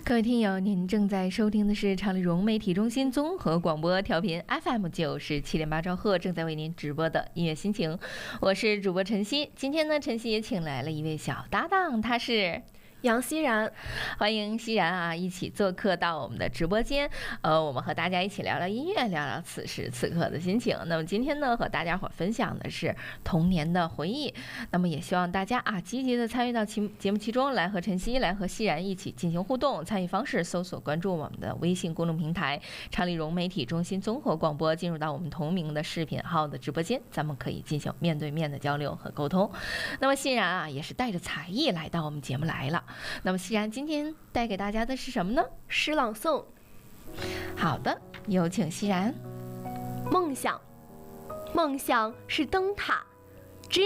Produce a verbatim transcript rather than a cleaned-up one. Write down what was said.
各位听友，您正在收听的是长丽融媒体中心综合广播调频 F M 九十七点八兆赫，正在为您直播的音乐心情，我是主播晨曦。今天呢，晨曦也请来了一位小搭档，他是杨希然， 欢迎希然啊，一起做客到我们的直播间。呃，我们和大家一起聊聊音乐，聊聊此时此刻的心情。那么今天呢，和大家伙分享的是童年的回忆。那么也希望大家啊，积极的参与到其节目其中来，和晨曦来和希然一起进行互动。参与方式：搜索关注我们的微信公众平台“长丽融媒体中心综合广播”，进入到我们同名的视频号的直播间，咱们可以进行面对面的交流和沟通。那么希然啊，也是带着才艺来到我们节目来了。那么希然今天带给大家的是什么呢？ 诗朗诵。 好的，有请希然。 梦想，梦想是灯塔，